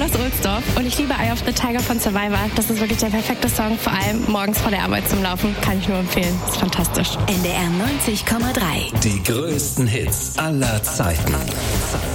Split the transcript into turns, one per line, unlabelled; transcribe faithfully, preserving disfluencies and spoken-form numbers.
Carlos Ohlsdorf und ich liebe Eye of the Tiger von Survivor. Das ist wirklich der perfekte Song, vor allem morgens vor der Arbeit zum Laufen. Kann ich nur empfehlen. Ist fantastisch.
N D R neunzig Komma drei.
Die größten Hits aller Zeiten.